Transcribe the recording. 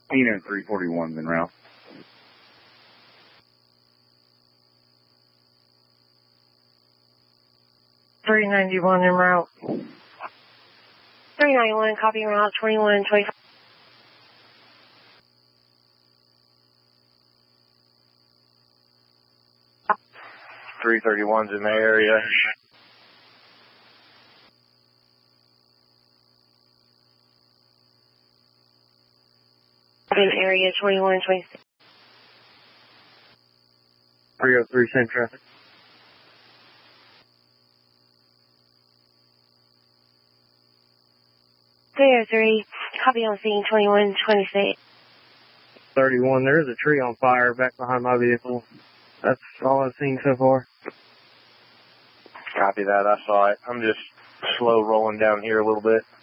Keno 341's en route. 391 en route. 391, copy en route, 2125. 331's in the area. In area 2126. 303, same traffic. 303, copy on scene 2126. 31, there is a tree on fire back behind my vehicle. That's all I've seen so far. Copy that, I saw it. I'm just slow rolling down here a little bit.